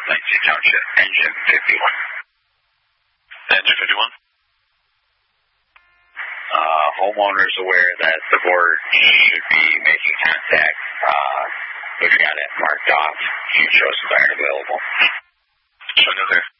Lansing Township, engine 51. Engine 51? Homeowners aware that the board should be making contact. We've got it marked off. Future shows aren't available. Showing up there.